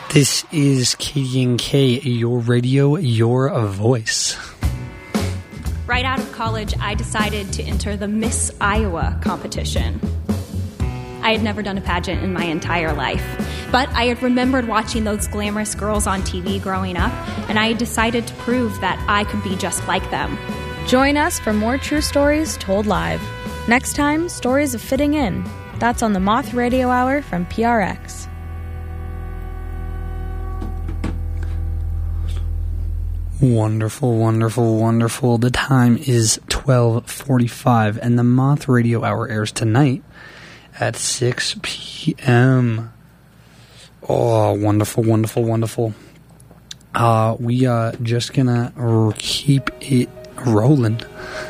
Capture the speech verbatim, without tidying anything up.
This is K D N K, your radio, your voice. Right out of college, I decided to enter the Miss Iowa competition. I had never done a pageant in my entire life, but I had remembered watching those glamorous girls on T V growing up, and I had decided to prove that I could be just like them. Join us for more true stories told live. Next time, Stories of Fitting In. That's on the Moth Radio Hour from P R X. Wonderful, wonderful, wonderful. The time is twelve forty-five, and the Moth Radio Hour airs tonight at six p.m. Oh, wonderful, wonderful, wonderful. Uh, we are just gonna r- keep it rolling.